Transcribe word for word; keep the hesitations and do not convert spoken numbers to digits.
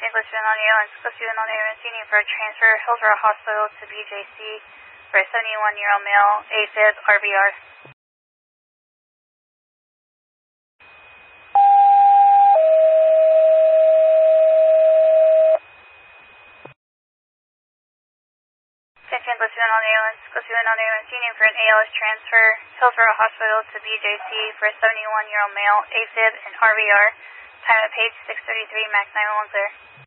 Englishman on the island, Scotian on the emergency need for a transfer, Hillsborough Hospital to B J C for a seventy-one-year-old male, AFib, R V R. Attention Englishman on the island, Scotian on the emergency need for an A L S transfer, Hillsborough Hospital to B J C for a seventy-one-year-old male, AFib, and R V R. Time at page six thirty-three, max nine one one clear.